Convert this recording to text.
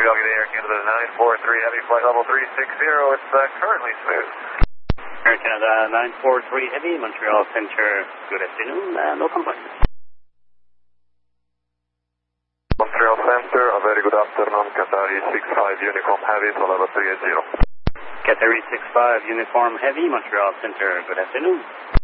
Montreal, good day, Air Canada 943 Heavy, flight level 360. It's currently smooth. Air Canada 943 Heavy, Montreal Center, good afternoon, no complaints. Montreal Center, a very good afternoon, Qatari 65 Uniform Heavy, flight level 380. Qatari 65 Uniform Heavy, Montreal Center, good afternoon.